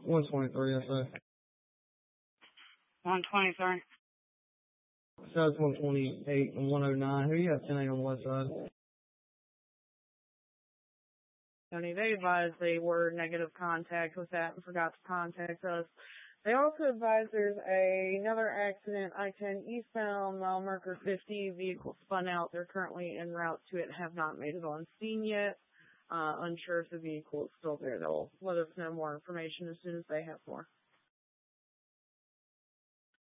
123, I say. 123. So it's 128 and 109. Who you have 10 on the west side? Tony, they advised they were in negative contact with that and forgot to contact us. They also advised there's another accident, I-10 eastbound, mile marker 50, vehicle spun out. They're currently en route to it, have not made it on scene yet. Unsure if the vehicle is still there. They'll let us know more information as soon as they have more.